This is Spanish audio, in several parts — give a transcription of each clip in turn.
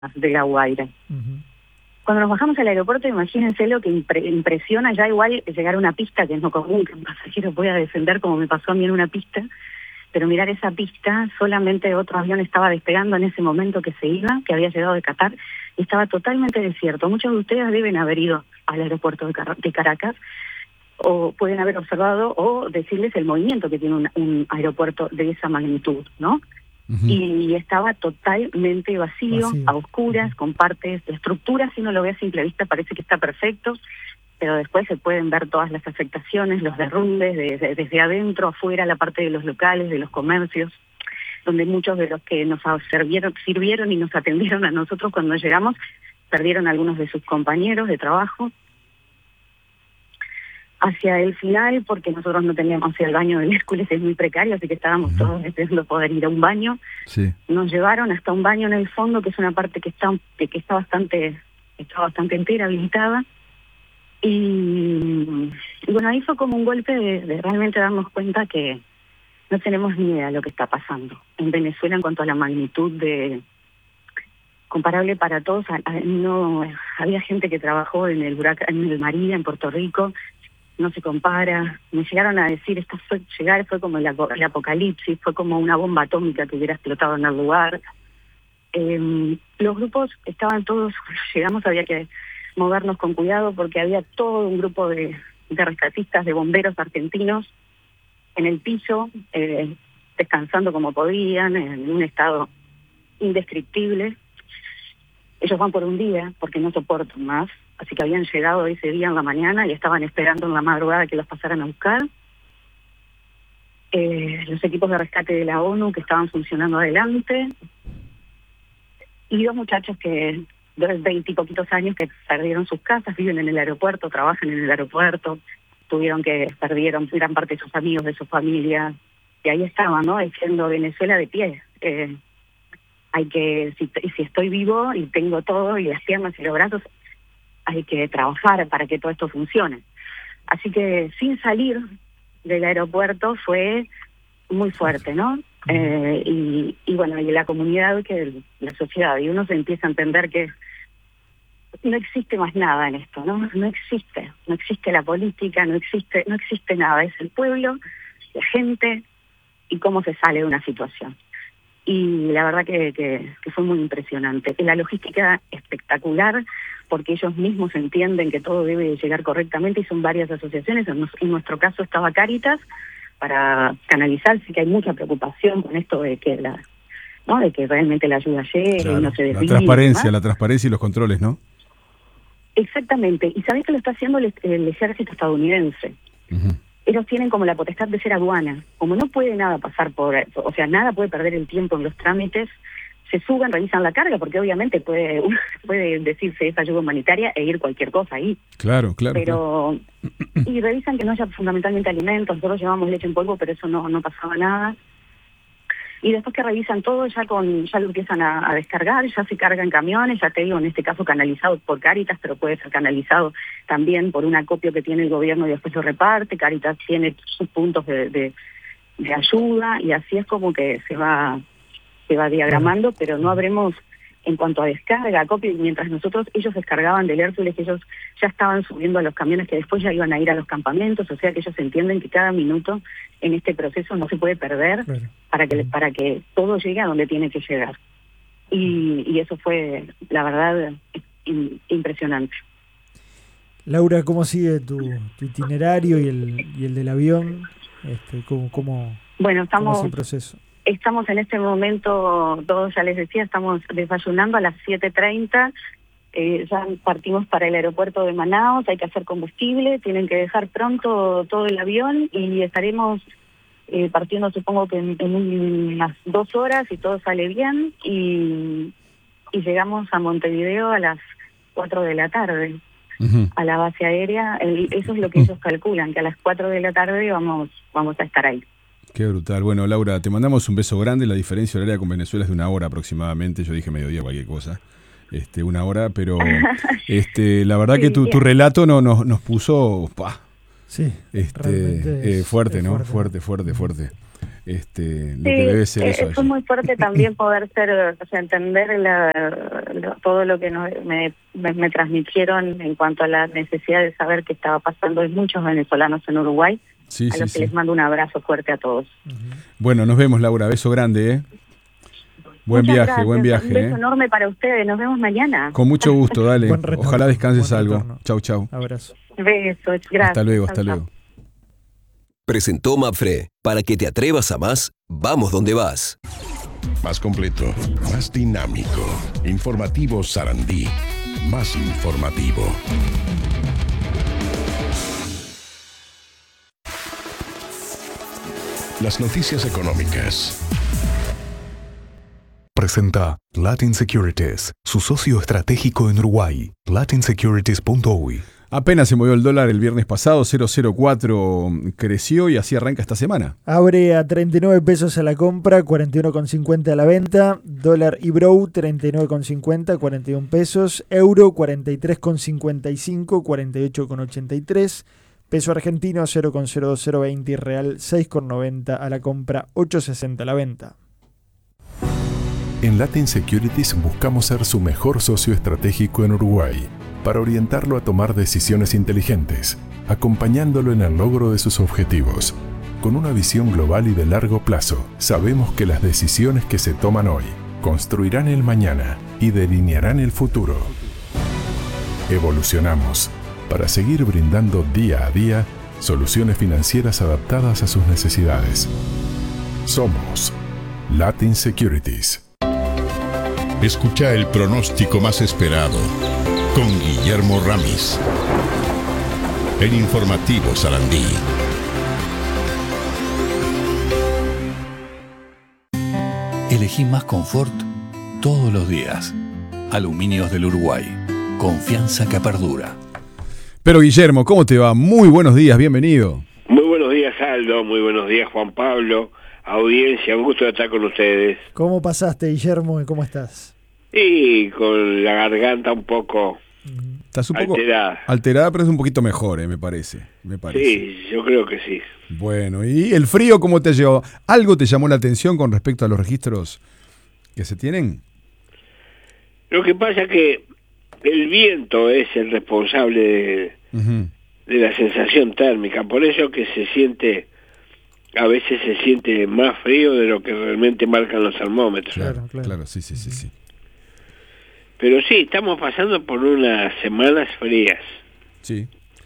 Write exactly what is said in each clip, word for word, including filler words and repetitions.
de La Guaira. Uh-huh. Cuando nos bajamos al aeropuerto, imagínense lo que impre impresiona ya igual llegar a una pista, que es no común que un pasajero pueda descender como me pasó a mí en una pista, pero mirar esa pista, solamente otro avión estaba despegando en ese momento que se iba, que había llegado de Qatar, y estaba totalmente desierto. Muchos de ustedes deben haber ido al aeropuerto de, Car de Caracas, o pueden haber observado o decirles el movimiento que tiene un, un aeropuerto de esa magnitud, ¿no? Uh-huh. Y estaba totalmente vacío, vacío. a oscuras, uh-huh. con partes de estructura. Si uno lo ve a simple vista parece que está perfecto, pero después se pueden ver todas las afectaciones, los derrumbes, de, de, desde adentro, afuera, la parte de los locales, de los comercios, donde muchos de los que nos sirvieron, sirvieron y nos atendieron a nosotros cuando llegamos, perdieron a algunos de sus compañeros de trabajo. Hacia el final, porque nosotros no teníamos, el baño del Hércules es muy precario, así que estábamos uh-huh. todos esperando poder ir a un baño. Sí. Nos llevaron hasta un baño en el fondo, que es una parte que está que, que está bastante está bastante entera, habilitada. Y, y bueno, ahí fue como un golpe de, de realmente darnos cuenta que no tenemos ni idea de lo que está pasando en Venezuela en cuanto a la magnitud de... comparable para todos. A, a, no había gente que trabajó en el huracán, en el María, en Puerto Rico. No se compara. Me llegaron a decir, esto fue, llegar fue como el, el apocalipsis, fue como una bomba atómica que hubiera explotado en el lugar. Eh, los grupos estaban todos, llegamos, había que movernos con cuidado porque había todo un grupo de, de rescatistas, de bomberos argentinos en el piso, eh, descansando como podían, en un estado indescriptible. Ellos van por un día porque no soportan más. Así que habían llegado ese día en la mañana y estaban esperando en la madrugada que los pasaran a buscar. Eh, los equipos de rescate de la ONU que estaban funcionando adelante. Y dos muchachos que, de veinte y poquitos años, que perdieron sus casas, viven en el aeropuerto, trabajan en el aeropuerto, tuvieron que, perdieron gran parte de sus amigos, de su familia. Y ahí estaban, ¿no? Diciendo Venezuela de pie. Eh, hay que, si, si estoy vivo y tengo todo, y las piernas y los brazos, hay que trabajar para que todo esto funcione. Así que sin salir del aeropuerto fue muy fuerte, ¿no? Eh, y, y bueno, y la comunidad, que la sociedad, y uno se empieza a entender que no existe más nada en esto, ¿no? No existe, no existe la política, no existe, no existe nada, es el pueblo, la gente y cómo se sale de una situación. Y la verdad que, que, que fue muy impresionante. La logística espectacular, porque ellos mismos entienden que todo debe llegar correctamente y son varias asociaciones. En, en nuestro caso estaba Cáritas para canalizar, sí que hay mucha preocupación con esto de que la, ¿no? de que realmente la ayuda llegue, claro, y no se desvíe. La transparencia, la transparencia y los controles, ¿no? Exactamente. Y sabés que lo está haciendo el, el ejército estadounidense. Uh-huh. Ellos tienen como la potestad de ser aduana. Como no puede nada pasar por... O sea, nada puede perder el tiempo en los trámites, se suben, revisan la carga, porque obviamente puede puede decirse es ayuda humanitaria e ir cualquier cosa ahí. Claro, claro. Pero... Claro. Y revisan que no haya fundamentalmente alimentos. Nosotros llevamos leche en polvo, pero eso no, no pasaba nada. Y después que revisan todo, ya con ya lo empiezan a, a descargar, ya se cargan camiones, ya te digo, en este caso canalizado por Cáritas, pero puede ser canalizado también por un acopio que tiene el gobierno y después lo reparte. Cáritas tiene sus puntos de, de, de ayuda y así es como que se va se va diagramando, pero no habremos, en cuanto a descarga, acopio, mientras nosotros, ellos descargaban del Hércules, ellos ya estaban subiendo a los camiones que después ya iban a ir a los campamentos, o sea que ellos entienden que cada minuto en este proceso no se puede perder, claro, para que para que todo llegue a donde tiene que llegar. Y, y eso fue, la verdad, in, impresionante. Laura, ¿cómo sigue tu, tu itinerario y el y el del avión? Este, ¿cómo, cómo, bueno, estamos, ¿cómo es el proceso? Estamos en este momento, todos ya les decía, estamos desayunando a las siete treinta, eh, ya partimos para el aeropuerto de Manaos, hay que hacer combustible, tienen que dejar pronto todo el avión y estaremos eh, partiendo supongo que en, en unas dos horas y todo sale bien y, y llegamos a Montevideo a las cuatro de la tarde. Uh-huh. A la base aérea, el, eso es lo que ellos calculan, que a las cuatro de la tarde vamos, vamos a estar ahí. Qué brutal. Bueno, Laura, te mandamos un beso grande. La diferencia horaria con Venezuela es de una hora aproximadamente. Yo dije mediodía, cualquier cosa. Este, una hora, pero este, la verdad sí, que tu, tu relato no, nos, nos puso... ¡pah! Sí, este, eh, fuerte, ¿no? Fuerte, fuerte, fuerte. fuerte. este, lo Sí, que debe ser eh, eso. fue allí. muy fuerte también poder ser, o sea, entender la, lo- todo lo que nos- me, me, me transmitieron en cuanto a la necesidad de saber qué estaba pasando en muchos venezolanos en Uruguay, Sí, a sí, los que sí. les mando un abrazo fuerte a todos. Bueno, nos vemos, Laura. Beso grande, ¿eh? Buen Muchas viaje, gracias, buen un viaje, beso ¿eh? enorme para ustedes, nos vemos mañana. Con mucho gusto, dale. Buen retorno, Ojalá descanses buen algo. retorno. Chau, chau. Abrazo. Besos, gracias. Hasta luego, Chau, hasta chau. luego. Presentó Mapfre. Para que te atrevas a más, vamos donde vas. Más completo, más dinámico. Informativo Sarandí. Más informativo. Las noticias económicas. Presenta Latin Securities, su socio estratégico en Uruguay. latin securities punto u y. Apenas se movió el dólar el viernes pasado, cero coma cero cuatro creció y así arranca esta semana. Abre a treinta y nueve pesos a la compra, cuarenta y uno con cincuenta a la venta. Dólar Ibrow, treinta y nueve con cincuenta, cuarenta y un pesos. Euro, cuarenta y tres con cincuenta y cinco, cuarenta y ocho con ochenta y tres. Peso argentino, cero coma cero dos cero veinte. Y real, seis con noventa a la compra, ocho sesenta a la venta. En Latin Securities buscamos ser su mejor socio estratégico en Uruguay, para orientarlo a tomar decisiones inteligentes, acompañándolo en el logro de sus objetivos. Con una visión global y de largo plazo, sabemos que las decisiones que se toman hoy construirán el mañana y delinearán el futuro. Evolucionamos para seguir brindando día a día soluciones financieras adaptadas a sus necesidades. Somos Latin Securities. Escucha el pronóstico más esperado con Guillermo Ramis. El informativo Sarandí. Elegí más confort todos los días. Aluminios del Uruguay. Confianza que perdura. Pero Guillermo, ¿cómo te va? Muy buenos días, bienvenido. Muy buenos días, Aldo. Muy buenos días, Juan Pablo. Audiencia, un gusto de estar con ustedes. ¿Cómo pasaste, Guillermo, y cómo estás? Y con la garganta un poco Estás un poco alterada. alterada, pero es un poquito mejor, eh, me parece. Me parece. Sí, yo creo que sí. Bueno, ¿y el frío cómo te llevó? ¿Algo te llamó la atención con respecto a los registros que se tienen? Lo que pasa es que el viento es el responsable de, Uh-huh. de la sensación térmica. Por eso que se siente, a veces se siente más frío de lo que realmente marcan los termómetros. Claro, Claro, claro, claro. sí, sí, sí, sí. Pero sí, estamos pasando por unas semanas frías. Sí.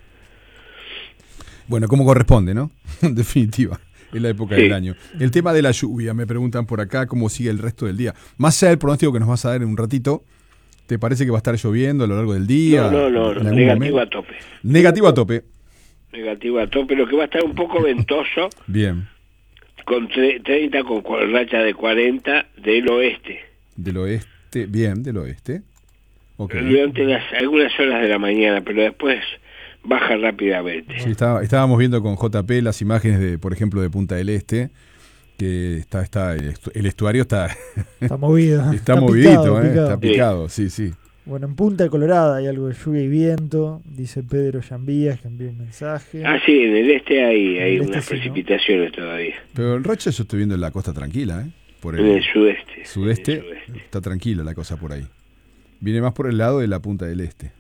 Bueno, como corresponde, ¿no? En definitiva, es la época Sí. del año. El tema de la lluvia, me preguntan por acá cómo sigue el resto del día. Más allá del pronóstico que nos vas a dar en un ratito, ¿te parece que va a estar lloviendo a lo largo del día? No, no, no, ¿En no, algún negativo momento? a tope. Negativo a tope. Negativo a tope, lo que va a estar un poco ventoso, Bien. con tre- treinta, con cua- racha de cuarenta del oeste. Del oeste, bien, del oeste. Ok. Durante las, algunas horas de la mañana, pero después baja rápidamente. Sí, estaba- estábamos viendo con J P las imágenes de, por ejemplo, de Punta del Este, que está, está el, estu- el estuario está, Está movido. está, picado, movidito, eh, picado. está picado, sí, sí. Bueno, en Punta Colorada hay algo de lluvia y viento, dice Pedro Llambías, que envió un mensaje. Ah, sí, en el este hay, En hay el unas este sí, ¿no? precipitaciones todavía. Pero en Rocha yo estoy viendo en la costa tranquila, ¿eh? Por el, En el sudeste. sudeste, en el sudeste. está tranquila la cosa por ahí. Viene más por el lado de la Punta del Este.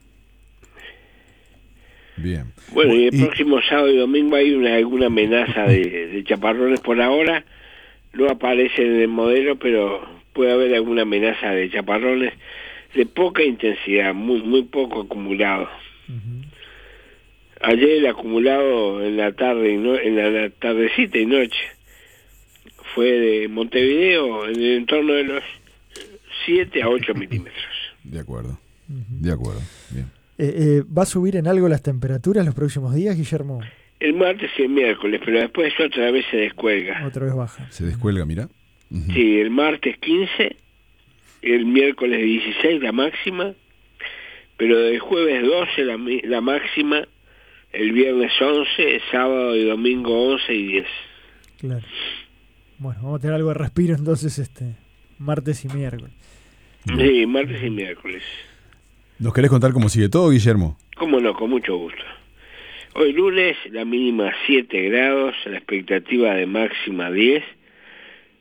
Bien. Bueno, y el Y- próximo sábado y domingo hay una, alguna amenaza de, de chaparrones por ahora. No aparece en el modelo, pero puede haber alguna amenaza de chaparrones de poca intensidad, muy muy poco acumulado. Ujú. Ayer el acumulado en la tarde y no, en la, la tardecita y noche fue de Montevideo en el entorno de los siete a ocho milímetros. De acuerdo, Ujú. de acuerdo. Bien. Eh, eh, ¿Va a subir en algo las temperaturas los próximos días, Guillermo? El martes y el miércoles, pero después otra vez se descuelga. Otra vez baja. Se descuelga, mira. Ujú. Sí, el martes quince, el miércoles dieciséis la máxima, pero del jueves doce la, mi- la máxima, el viernes once, sábado y domingo once y diez. Claro. Bueno, vamos a tener algo de respiro entonces este martes y miércoles. Sí, martes y miércoles. ¿Nos querés contar cómo sigue todo, Guillermo? Cómo no, con mucho gusto. Hoy lunes, la mínima siete grados, la expectativa de máxima diez,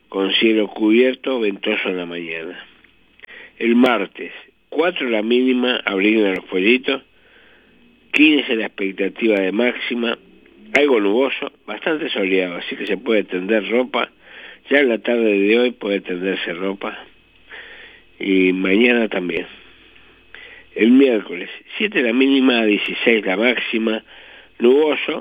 con cielo cubierto, ventoso en la mañana. El martes, cuatro la mínima, abriguen a los pollitos, quince la expectativa de máxima, algo nuboso, bastante soleado, así que se puede tender ropa. Ya en la tarde de hoy puede tenderse ropa, y mañana también. El miércoles, siete la mínima, dieciséis la máxima, nuboso.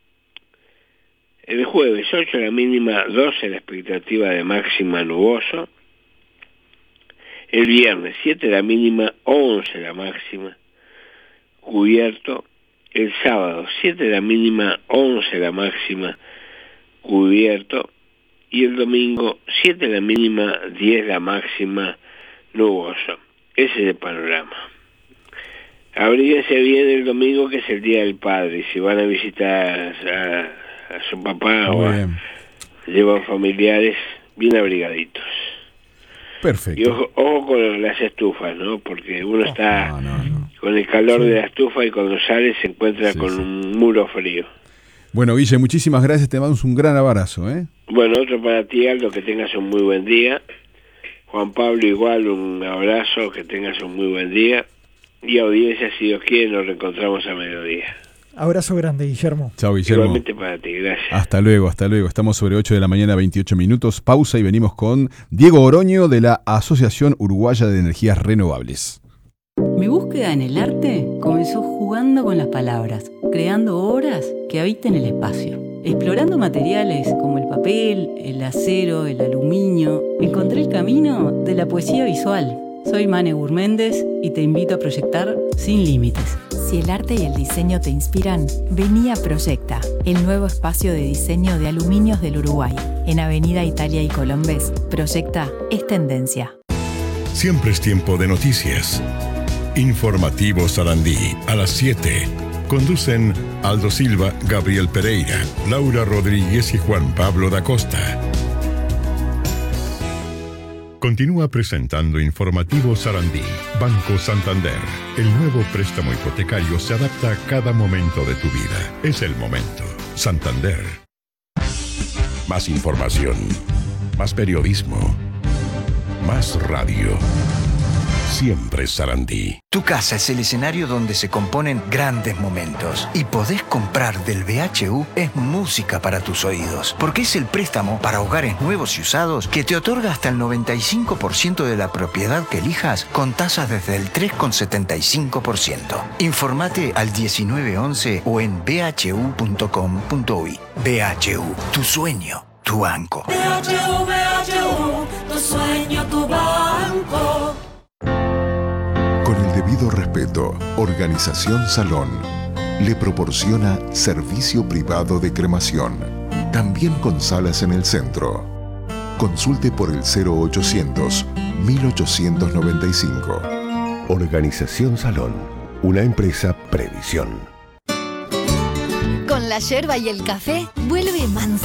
El jueves, ocho la mínima, doce la expectativa de máxima, nuboso. El viernes, siete la mínima, once la máxima, cubierto. El sábado, siete la mínima, once la máxima, cubierto. Y el domingo, siete la mínima, diez la máxima, nuboso. Ese es el panorama. Abríguense bien el domingo, que es el Día del Padre, y si van a visitar a, a su papá Muy o a, bien. llevan familiares, bien abrigaditos. Perfecto. Y ojo, ojo con las estufas, ¿no? Porque uno está No, no, no. con el calor Sí. de la estufa y cuando sale se encuentra Sí, con sí. un muro frío. Bueno, Guille, muchísimas gracias. Te mandamos un gran abrazo, ¿eh? Bueno, otro para ti, Aldo, que tengas un muy buen día. Juan Pablo, igual, un abrazo, que tengas un muy buen día. Y audiencia, si Dios quiere, nos reencontramos a mediodía. Abrazo grande, Guillermo. Chao, Guillermo. Igualmente para ti, gracias. Hasta luego, hasta luego. Estamos sobre ocho de la mañana, veintiocho minutos. Pausa y venimos con Diego Oroño de la Asociación Uruguaya de Energías Renovables. Mi búsqueda en el arte comenzó jugando con las palabras, creando obras que habiten el espacio. Explorando materiales como el papel, el acero, el aluminio, encontré el camino de la poesía visual. Soy Mane Gurméndez y te invito a proyectar sin límites. Si el arte y el diseño te inspiran, vení a Proyecta, el nuevo espacio de diseño de aluminios del Uruguay. En Avenida Italia y Colombes, Proyecta es tendencia. Siempre es tiempo de noticias. Informativo Sarandí, a las siete. Conducen Aldo Silva, Gabriel Pereira, Laura Rodríguez y Juan Pablo da Costa. Continúa presentando Informativo Sarandí. Banco Santander. El nuevo préstamo hipotecario se adapta a cada momento de tu vida. Es el momento. Santander. Más información. Más periodismo. Más radio. Siempre Sarandí. Tu casa es el escenario donde se componen grandes momentos. Y podés comprar del B H U es música para tus oídos. Porque es el préstamo para hogares nuevos y usados que te otorga hasta el noventa y cinco por ciento de la propiedad que elijas con tasas desde el tres coma setenta y cinco por ciento. Informate al diecinueve once o en b h u punto com punto u y. B H U, tu sueño, tu banco. B H U, B H U, tu sueño, tu banco. Con el debido respeto, Organización Salón le proporciona servicio privado de cremación, también con salas en el centro. Consulte por el cero ochocientos, mil ochocientos noventa y cinco. Organización Salón, una empresa Previsión. Con la yerba y el café, vuelve Manzana